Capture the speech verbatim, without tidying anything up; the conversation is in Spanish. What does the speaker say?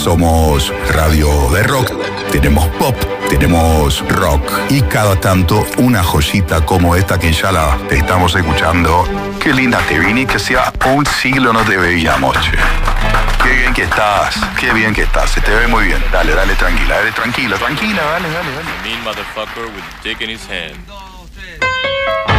Somos radio de rock, tenemos pop, tenemos rock y cada tanto una joyita como esta que ya la estamos escuchando. Qué linda te vine, que sea un siglo no te veíamos, che. Qué bien que estás, qué bien que estás, se te ve muy bien. Dale, dale, tranquila, dale, tranquila, tranquila, dale, dale, dale. Mean motherfucker with dick in his hand.